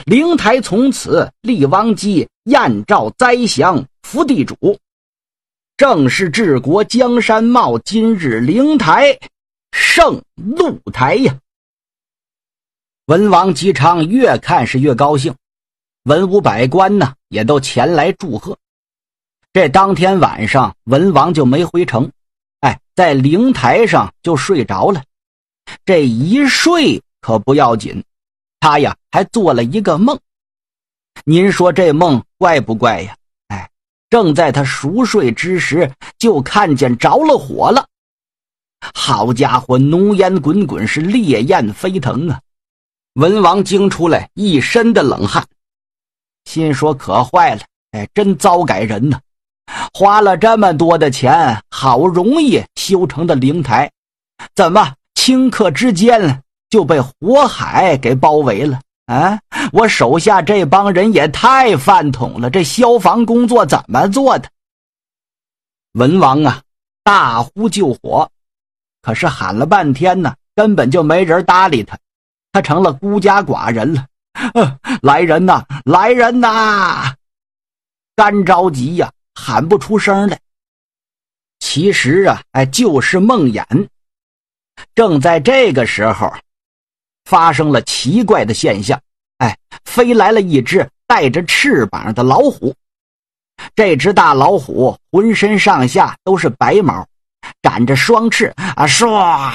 灵台从此立王基，燕赵宰相，伏地主，正是治国江山茂，今日灵台胜鹿台呀。文王姬昌越看是越高兴，文武百官呢也都前来祝贺。这当天晚上文王就没回城，在灵台上就睡着了。这一睡可不要紧，他呀还做了一个梦。您说这梦怪不怪呀？正在他熟睡之时，就看见着了火了。好家伙，浓烟滚滚，是烈焰飞腾啊！文王惊出来一身的冷汗，心说可坏了，真糟改人呢！花了这么多的钱，好容易修成的灵台，怎么顷刻之间就被火海给包围了？我手下这帮人也太饭桶了，这消防工作怎么做的？文王啊，大呼救火，可是喊了半天呢，根本就没人搭理他，他成了孤家寡人了。来人呐，来人呐！干着急呀，喊不出声来。其实啊，就是梦魇。正在这个时候，发生了奇怪的现象，飞来了一只带着翅膀的老虎。这只大老虎浑身上下都是白毛，展着双翅唰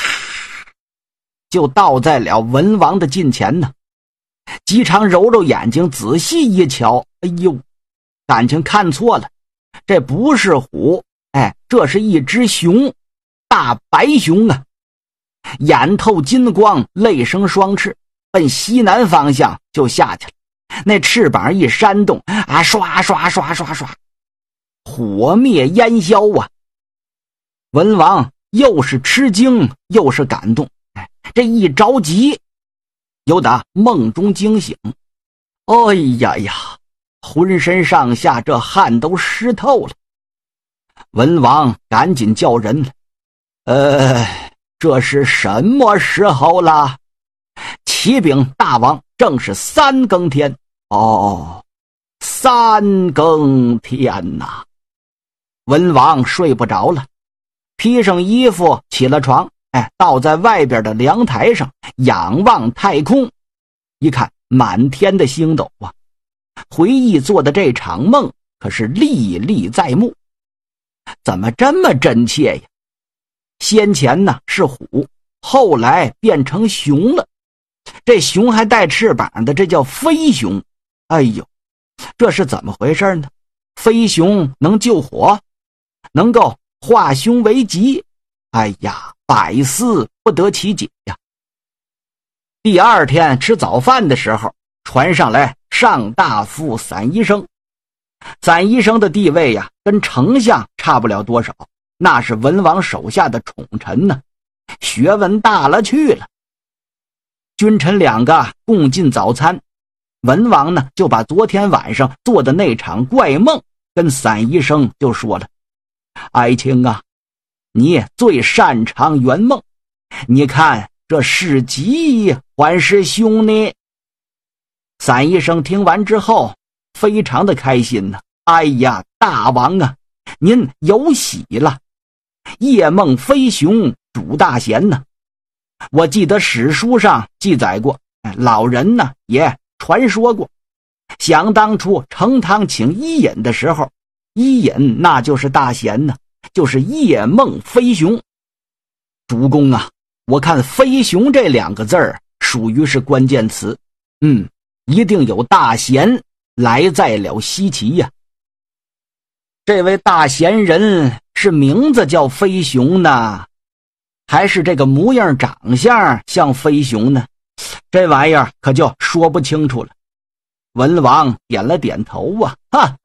就倒在了文王的近前呢。姬昌揉揉眼睛，仔细一瞧，哎呦，感情看错了，这不是虎，这是一只熊，大白熊啊！眼透金光，泪生双翅，奔西南方向就下去了。那翅膀一扇动，刷刷刷刷刷，火灭烟消啊！文王又是吃惊又是感动，这一着急，有打梦中惊醒。哎呀呀，浑身上下这汗都湿透了。文王赶紧叫人了，这是什么时候了？启禀大王，正是三更天。三更天呐！文王睡不着了，披上衣服起了床，倒在外边的凉台上，仰望太空，一看满天的星斗啊，回忆做的这场梦可是历历在目。怎么这么真切呀？先前呢是虎，后来变成熊了，这熊还带翅膀的，这叫飞熊。哎呦，这是怎么回事呢？飞熊能救火，能够化凶为吉，哎呀，百思不得其解呀。第二天吃早饭的时候，传上来上大夫散宜生。散宜生的地位呀，跟丞相差不了多少，那是文王手下的宠臣呢，学问大了去了。君臣两个共进早餐，文王呢就把昨天晚上做的那场怪梦跟散宜生就说了。爱卿啊，你最擅长圆梦，你看这是吉还是凶呢？散宜生听完之后非常的开心呢。哎呀，大王啊，您有喜了，夜梦飞熊主大贤呢。我记得史书上记载过，老人呢也传说过，想当初成汤请伊尹的时候，伊尹那就是大贤呢，就是夜梦飞熊。主公啊，我看飞熊这两个字儿属于是关键词，一定有大贤来在了西岐呀。这位大贤人是名字叫飞熊呢，还是这个模样长相像飞熊呢？这玩意儿可就说不清楚了。文王点了点头啊，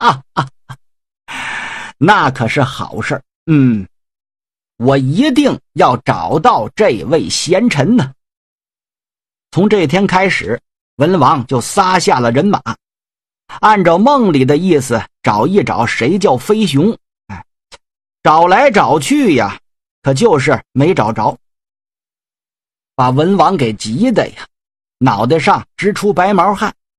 那可是好事。我一定要找到这位贤臣呢。从这天开始，文王就撒下了人马，按照梦里的意思找一找谁叫飞熊。找来找去呀，可就是没找着，把文王给急的呀，脑袋上直出白毛汗。